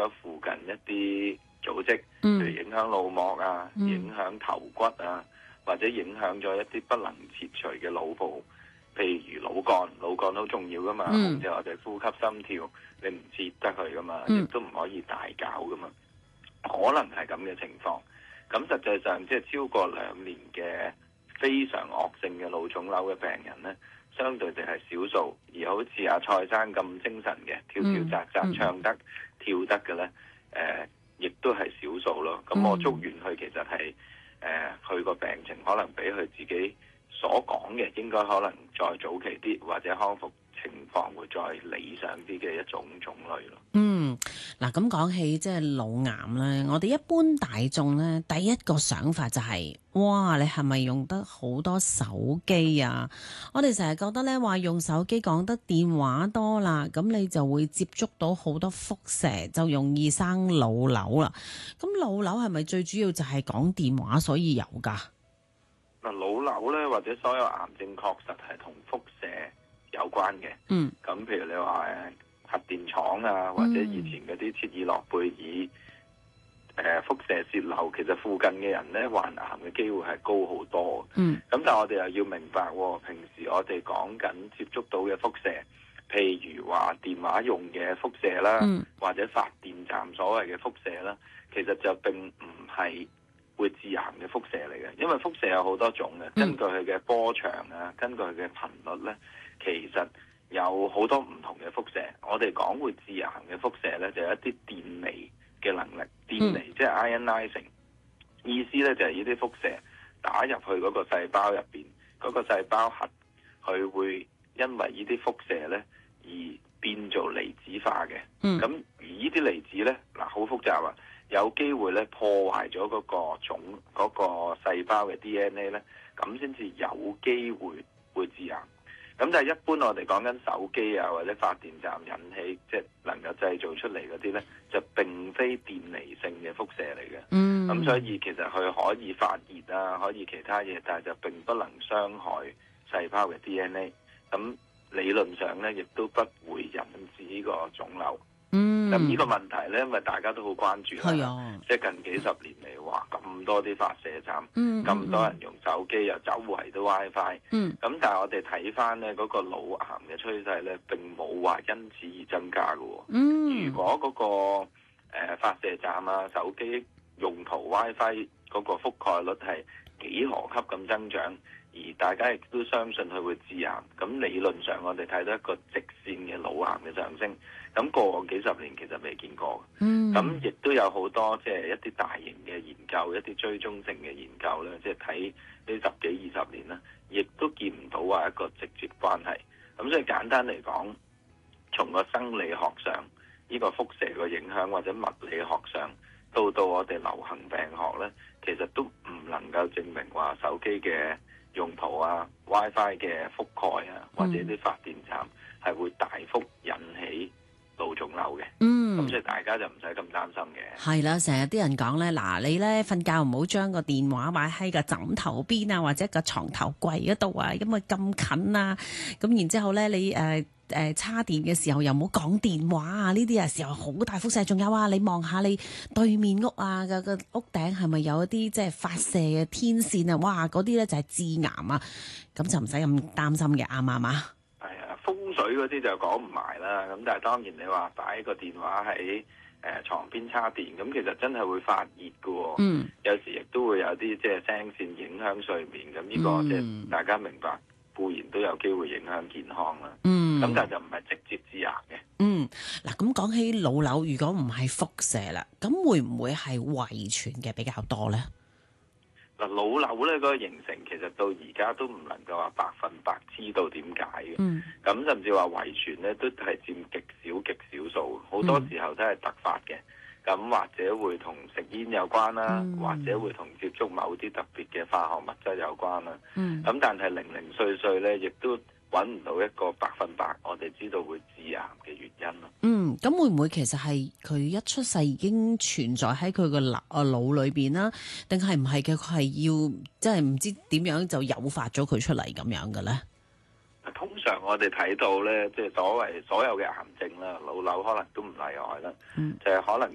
咗附近一啲組織，譬如影響腦膜啊、影響頭骨啊，或者影響咗一啲不能切除嘅腦部，譬如腦幹好重要噶嘛，控制我哋呼吸心跳，你唔切得佢噶嘛，亦都唔可以大搞噶嘛，可能係咁嘅情況。咁實際上即係超過2年嘅非常惡性嘅腦腫瘤嘅病人呢，相對地係少數，而好似阿蔡生咁精神嘅，跳跳扎扎唱得跳得嘅呢，亦都係少數咯。咁我祝願佢其實係佢個病情可能比佢自己所講嘅應該可能再早期啲，或者康復情況會再理想啲嘅一種種類咯。 嗱咁講起即係腦癌咧，我哋一般大眾咧第一個想法就係、哇，你係咪用得好多手機啊？我哋成日覺得咧話用手機講得電話多啦，咁你就會接觸到好多輻射，就容易生腦瘤啦。咁腦瘤係咪最主要就係講電話所以有㗎？ 嗱，腦瘤咧或者所有癌症確實係同輻射有關嘅。咁譬如你話核電廠啊，或者以前嗰啲切爾諾貝爾輻射泄漏，其實附近嘅人咧患癌嘅機會係高好多。咁但係我哋又要明白，平時我哋講緊接觸到嘅輻射，譬如話電話用嘅輻射啦，或者發電站所謂嘅輻射啦，其實就並唔係會致癌嘅輻射嚟嘅，因為輻射有好多種嘅，根據佢嘅波長啊，根據佢嘅頻率咧，其實有好多唔同嘅輻射。我哋講會致癌嘅輻射咧，就有一啲電離嘅能力，電離即係 ionizing， 意思咧就係呢啲輻射打入去嗰個細胞入邊，嗰個細胞核佢會因為呢啲輻射咧而變做離子化嘅。咁而呢啲離子咧，嗱好複雜啊，有機會咧破壞咗嗰個嗰個細胞嘅 DNA 咧，咁先至有機會致癌。咁但係一般我哋講緊手機啊或者發電站引起，即係能夠製造出嚟嗰啲咧，就並非電離性嘅輻射嚟嘅。咁所以其實佢可以發熱啊，可以其他嘢，但係就並不能傷害細胞嘅 DNA。咁理論上咧，亦都不會引致呢個腫瘤。咁呢個問題咧，因為大家都好關注啦，即係近幾十年嚟，哇咁多啲發射站，咁多人用手機，又周圍都 WiFi，咁但係我哋睇翻咧嗰個腦癌嘅趨勢咧，並冇話因此而增加嘅。如果嗰個發射站啊、手機用途 WiFi 嗰個覆蓋率係幾何級咁增長，而大家亦都相信佢會致癌，咁理論上我哋睇到一個直線嘅腦癌嘅上升。咁過往幾十年其實未見過，咁亦都有好多即係一啲大型嘅研究，一啲追蹤性嘅研究咧，即係睇呢10幾20年啦，亦都見唔到話一個直接關係。咁所以簡單嚟講，從個生理學上呢個輻射嘅影響，或者物理學上到我哋流行病學咧，其實都唔能夠證明話手機嘅用途啊、WiFi 嘅覆蓋啊，或者啲發電站係會大幅引起腦腫瘤嘅。咁所以大家就唔使咁擔心嘅。 係啦，成日啲人講咧，嗱你咧瞓覺唔好將個電話擺喺個枕頭邊啊，或者個床頭櫃嗰度啊，因為咁近啊。咁然之後咧，你叉電嘅時候又唔好講電話啊，呢啲啊時候好大輻射。仲有啊，你望下你對面屋啊個屋頂係咪有一啲即係發射嘅天線啊？哇，嗰啲咧就係致癌啊。咁就唔使咁擔心嘅，啱唔啱啊？ 風水嗰啲就講唔埋啦，咁但係當然你話擺個電話喺床邊叉電，咁其實真係會發熱嘅。有時亦都會有啲即係聲線影響睡眠，咁呢個即係大家明白，固然都有機會影響健康啦。咁但係就唔係直接致癌嘅。 嗱咁講起腦瘤，如果唔係輻射啦，咁會唔會係遺傳嘅比較多咧？ 嗱，腦瘤咧嗰個形成其實到而家都唔能夠話100%知道點解嘅，咁甚至話遺傳咧都係佔極少數，好多時候都係突發嘅，咁或者會同食煙有關啦，或者會同接觸某啲特別嘅化學物質有關啦，咁但係零碎咧，亦都揾唔到一個100%我哋知道會致癌嘅原因咯。 咁會唔會其實係佢一出世已經存在喺佢個腦裏邊啦？定係唔係嘅？佢係要即係唔知點樣就誘發咗佢出嚟咁樣嘅咧？ 通常我哋睇到咧，即係所謂所有嘅癌症啦，腦瘤可能都唔例外啦，就係可能